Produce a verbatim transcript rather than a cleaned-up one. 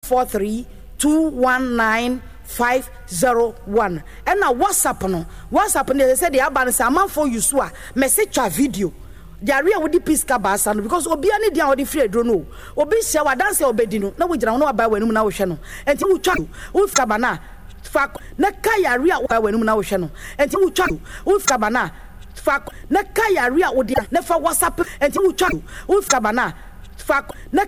four three two one nine five zero one. And now WhatsApp no. WhatsApp no, they say the aban say man for you so message a video. They are real with the peace kabasa because obi ani dia odi free do no. Obi se wa dance obedi no. Na we jira no aba wanu na wo hwe no. Enti wo twa wo fika bana fa na kaya ria wo wanu na wo hwe no. Enti wo twa wo fika bana fa na kaya ria wo dia na fa WhatsApp enti wo twa wo fika bana fa na